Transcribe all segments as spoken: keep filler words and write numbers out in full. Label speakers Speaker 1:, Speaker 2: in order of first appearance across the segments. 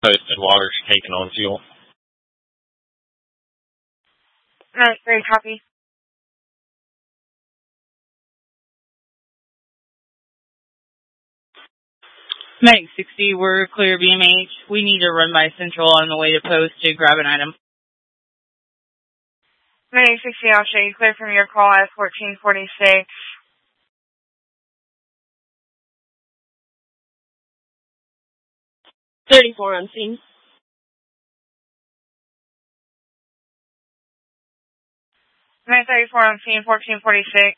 Speaker 1: posted water's taken on fuel.
Speaker 2: Alright, great copy.
Speaker 3: Medic sixty, we're clear B M H. We need to run by Central on the way to post to grab an item.
Speaker 2: Medic sixty, I'll show you clear from your call at fourteen forty-six.
Speaker 4: thirty-four on scene.
Speaker 2: Medic thirty-four on scene, fourteen forty-six.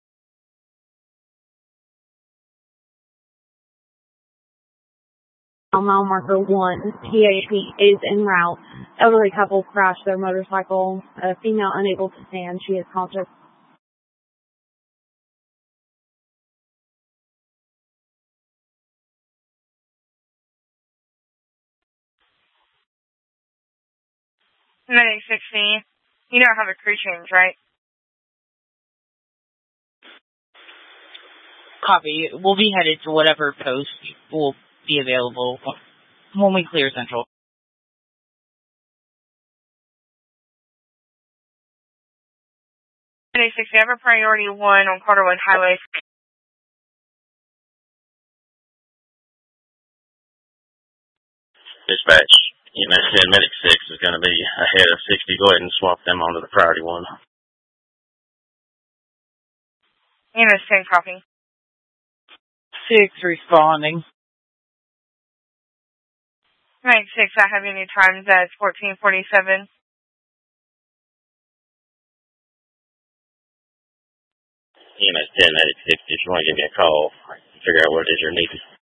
Speaker 5: Mile marker one, P H P is en route. Elderly couple crashed their motorcycle. A female unable to stand. She is conscious.
Speaker 2: Medic sixty, you don't have a crew change, right?
Speaker 3: Copy. We'll be headed to whatever post will be available when we clear Central.
Speaker 2: Medic sixty, I have a priority one on Carterwood Highway.
Speaker 1: Dispatch, E M S ten Medic six is going to be ahead of sixty. Go ahead and swap them onto the priority one.
Speaker 2: E M S ten, copy.
Speaker 3: Six responding.
Speaker 2: Medic six, I have your new times at fourteen forty-seven.
Speaker 1: E M S ten Medic six, if you want to give me a call, figure out what it is you're needing.